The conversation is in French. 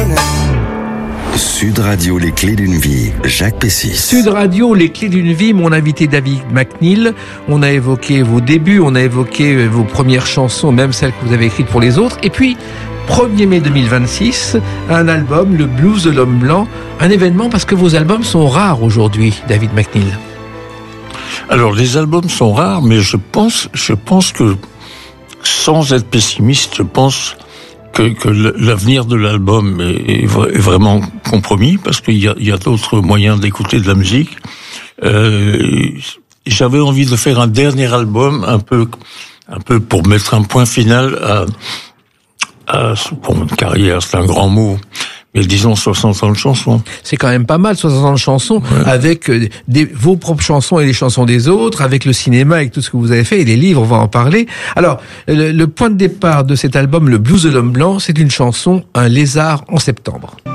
Sud Radio, les clés d'une vie, Jacques Pessis. Sud Radio, les clés d'une vie, mon invité David McNeil. On a évoqué vos débuts, on a évoqué vos premières chansons, même celles que vous avez écrites pour les autres. Et puis, 1er mai 2026, un album, Le Blues de l'Homme Blanc. Un événement parce que vos albums sont rares aujourd'hui, David McNeil. Alors, les albums sont rares, mais je pense que, sans être pessimiste, je pense que l'avenir de l'album est vraiment compromis, parce qu'il y a d'autres moyens d'écouter de la musique. J'avais envie de faire un dernier album, un peu pour mettre un point final à une carrière, c'est un grand mot, mais disons 60 ans de chansons. C'est quand même pas mal, 60 ans de chansons, ouais. Avec vos propres chansons et les chansons des autres, avec le cinéma, avec tout ce que vous avez fait, et les livres, on va en parler. Alors, le point de départ de cet album, Le Blues de l'Homme Blanc, c'est une chanson, Un lézard en septembre.